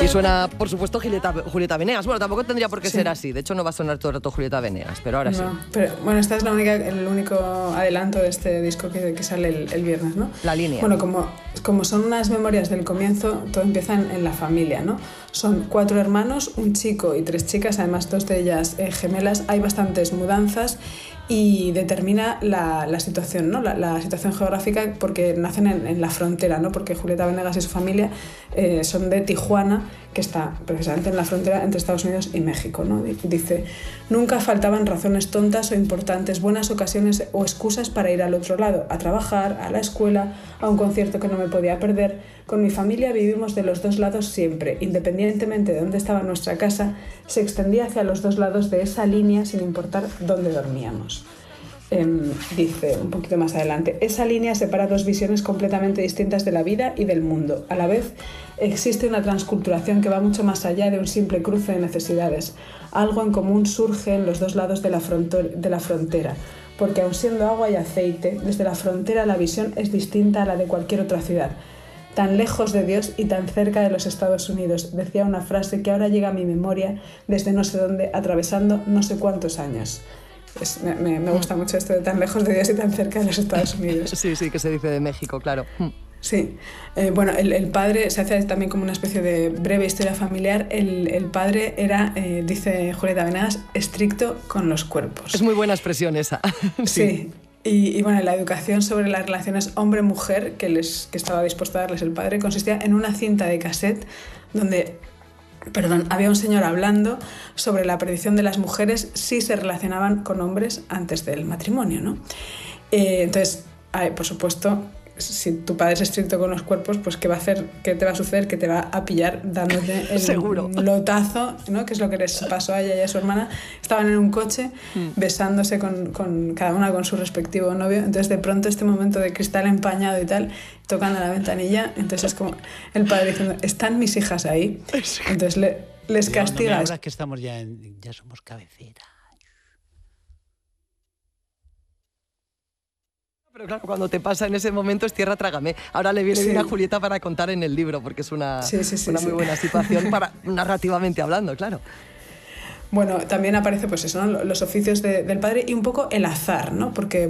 suena, por supuesto, Julieta Venegas. Bueno, tampoco tendría por qué ser así. De hecho, no va a sonar todo el rato Julieta Venegas, pero ahora sí. Pero, bueno, esta es el único adelanto de este disco que sale el viernes, ¿no? La línea. Bueno, como son unas memorias del comienzo, todo empieza en la familia, ¿no? Son 4 hermanos, un chico y 3 chicas, además 2 de ellas gemelas. Hay bastantes mudanzas y determina la situación, ¿no? La situación geográfica, porque nacen en la frontera, ¿no? Porque Julieta Venegas y su familia son de Tijuana, que está precisamente en la frontera entre Estados Unidos y México, ¿no? Dice: nunca faltaban razones tontas o importantes, buenas ocasiones o excusas para ir al otro lado, a trabajar, a la escuela, a un concierto que no me podía perder. Con mi familia vivimos de los 2 lados siempre, independientemente de dónde estaba nuestra casa, se extendía hacia los 2 lados de esa línea sin importar dónde dormíamos. Dice un poquito más adelante: esa línea separa 2 visiones completamente distintas de la vida y del mundo. A la vez, existe una transculturación que va mucho más allá de un simple cruce de necesidades. Algo en común surge en los 2 lados de la frontera, porque aun siendo agua y aceite, desde la frontera la visión es distinta a la de cualquier otra ciudad. Tan lejos de Dios y tan cerca de los Estados Unidos, decía una frase que ahora llega a mi memoria desde no sé dónde, atravesando no sé cuántos años. Me gusta mucho esto de tan lejos de Dios y tan cerca de los Estados Unidos. Sí, que se dice de México, claro. Sí. Bueno, el padre, se hace también como una especie de breve historia familiar. El padre era, dice Julieta Venegas, estricto con los cuerpos. Es muy buena expresión esa. Sí. Y bueno, la educación sobre las relaciones hombre-mujer que estaba dispuesto a darles el padre consistía en una cinta de cassette donde había un señor hablando sobre la perdición de las mujeres si se relacionaban con hombres antes del matrimonio, ¿no? Entonces, por supuesto, si tu padre es estricto con los cuerpos, pues ¿qué va a hacer? ¿Qué te va a suceder? Que te va a pillar dándote el lotazo, ¿no? Que es lo que les pasó a ella y a su hermana. Estaban en un coche besándose con cada una con su respectivo novio. Entonces, de pronto, este momento de cristal empañado y tal, tocan a la ventanilla. Entonces es como el padre diciendo: ¿están mis hijas ahí? Entonces les castiga. Ahora es que estamos ya somos cabecera. Pero claro, cuando te pasa en ese momento es tierra trágame. Ahora le viene bien a Julieta para contar en el libro, porque es una muy buena situación para narrativamente hablando, claro. Bueno, también aparece pues eso, ¿no? Los oficios del padre y un poco el azar, ¿no? Porque